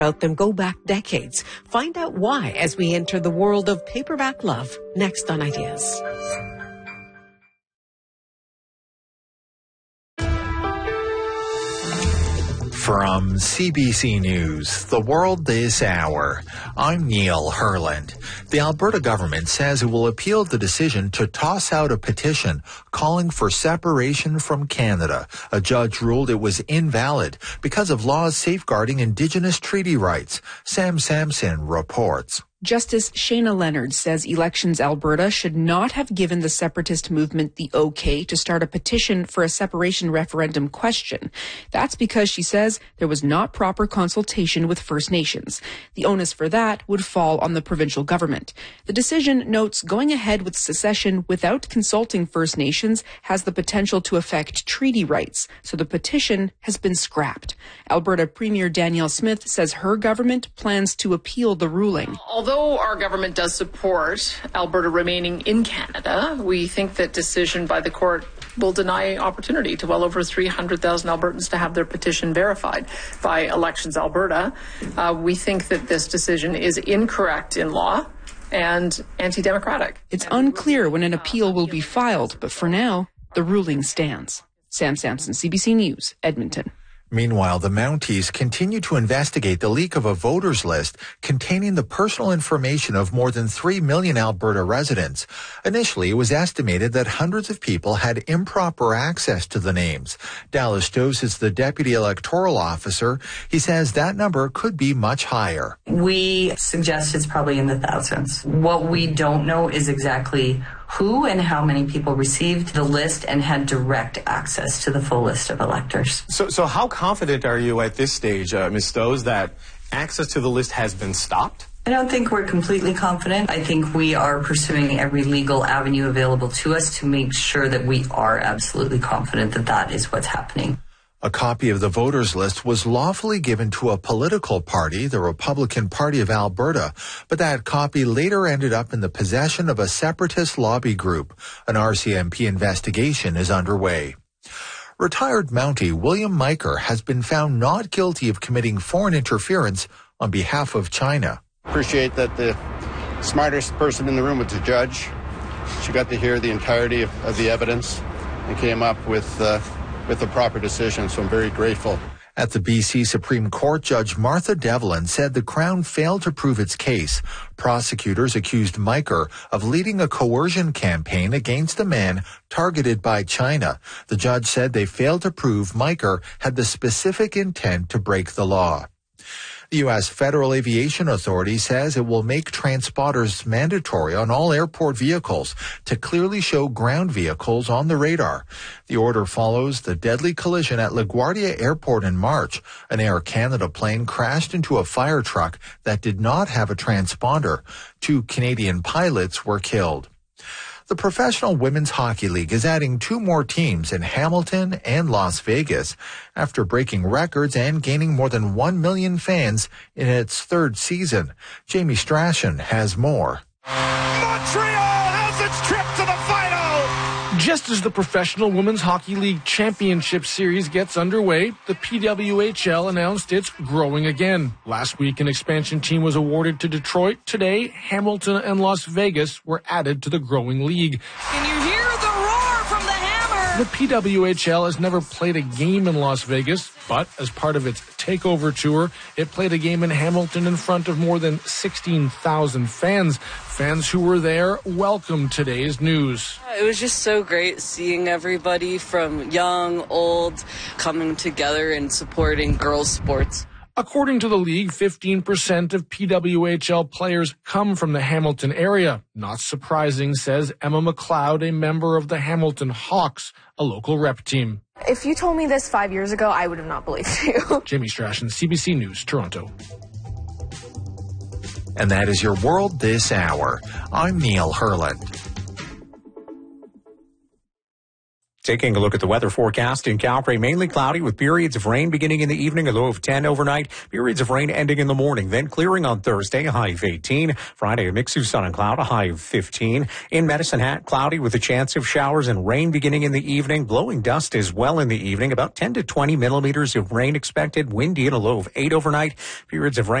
about them go back decades. Find out why as we enter the world of paperback love. Next on Ideas. From CBC News, The World This Hour, I'm Neil Herland. The Alberta government says it will appeal the decision to toss out a petition calling for separation from Canada. A judge ruled it was invalid because of laws safeguarding Indigenous treaty rights. Sam Sampson reports. Justice Shayna Leonard says Elections Alberta should not have given the separatist movement the okay to start a petition for a separation referendum question. That's because, she says, there was not proper consultation with First Nations. The onus for that would fall on the provincial government. The decision notes going ahead with secession without consulting First Nations has the potential to affect treaty rights, so the petition has been scrapped. Alberta Premier Danielle Smith says her government plans to appeal the ruling. Although our government does support Alberta remaining in Canada, we think that decision by the court will deny opportunity to well over 300,000 Albertans to have their petition verified by Elections Alberta. We think that this decision is incorrect in law and anti-democratic. It's unclear when an appeal will be filed, but for now, the ruling stands. Sam Sampson, CBC News, Edmonton. Meanwhile, the Mounties continue to investigate the leak of a voters list containing the personal information of more than 3 million Alberta residents. Initially, it was estimated that hundreds of people had improper access to the names. Dallas Stoves is the deputy electoral officer. He says that number could be much higher. We suggest it's probably in the thousands. What we don't know is exactly who and how many people received the list and had direct access to the full list of electors. So how confident are you at this stage, Ms. Stows, that access to the list has been stopped? I don't think we're completely confident. I think we are pursuing every legal avenue available to us to make sure that we are absolutely confident that that is what's happening. A copy of the voters list was lawfully given to a political party, the Republican Party of Alberta, but that copy later ended up in the possession of a separatist lobby group. An RCMP investigation is underway. Retired Mountie William Miker has been found not guilty of committing foreign interference on behalf of China. Appreciate that the smartest person in the room was the judge. She got to hear the entirety of the evidence and came up with a proper decision, so I'm very grateful. At the BC Supreme Court, Judge Martha Devlin said the Crown failed to prove its case. Prosecutors accused Miker of leading a coercion campaign against a man targeted by China. The judge said they failed to prove Miker had the specific intent to break the law. The U.S. Federal Aviation Authority says it will make transponders mandatory on all airport vehicles to clearly show ground vehicles on the radar. The order follows the deadly collision at LaGuardia Airport in March. An Air Canada plane crashed into a fire truck that did not have a transponder. 2 Canadian pilots were killed. The Professional Women's Hockey League is adding 2 more teams in Hamilton and Las Vegas after breaking records and gaining more than 1 million fans in its 3rd season. Jamie Strachan has more. Montreal has its trip to the final! Just as the Professional Women's Hockey League Championship Series gets underway, the PWHL announced it's growing again. Last week, an expansion team was awarded to Detroit. Today, Hamilton and Las Vegas were added to the growing league. Can you hear the roar from the hammer? The PWHL has never played a game in Las Vegas, but as part of its takeover tour, it played a game in Hamilton in front of more than 16,000 fans. Fans who were there welcomed today's news. It was just so great seeing everybody from young, old, coming together and supporting girls' sports. According to the league, 15% of PWHL players come from the Hamilton area. Not surprising, says Emma McLeod, a member of the Hamilton Hawks, a local rep team. If you told me this 5 years ago, I would have not believed you. Jamie Strachan, CBC News, Toronto. And that is your World This Hour. I'm Neil Herland. Taking a look at the weather forecast in Calgary, mainly cloudy with periods of rain beginning in the evening, a low of 10 overnight, periods of rain ending in the morning, then clearing on Thursday, a high of 18. Friday, a mix of sun and cloud, a high of 15. In Medicine Hat, cloudy with a chance of showers and rain beginning in the evening, blowing dust as well in the evening, about 10 to 20 millimeters of rain expected, windy and a low of 8 overnight, periods of rain